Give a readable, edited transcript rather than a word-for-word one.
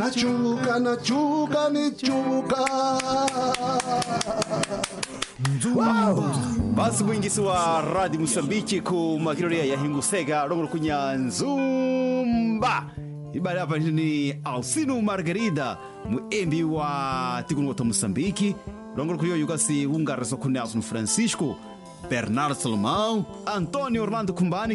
nachuka nichuka. Wow. Basi mwingisi wa Radio Msambiki ku makiroria ya Hingusega rongoro kunyanzumba. Ibali hapa ni Alcino Margarida muembi wa Tikunuota Msambiki rongoro kuyo yugasi ungareso ku Nelson Francisco, Bernardo Salomão, Antônio Orlando Kumbani